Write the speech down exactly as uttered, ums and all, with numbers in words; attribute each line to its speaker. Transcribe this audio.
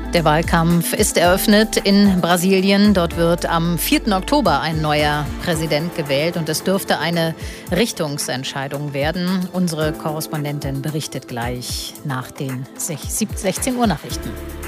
Speaker 1: Der Wahlkampf ist eröffnet in Brasilien. Dort wird am vierten Oktober ein neuer Präsident gewählt und es dürfte eine Richtungsentscheidung werden. Unsere Korrespondentin berichtet gleich nach den sechzehn Uhr Nachrichten.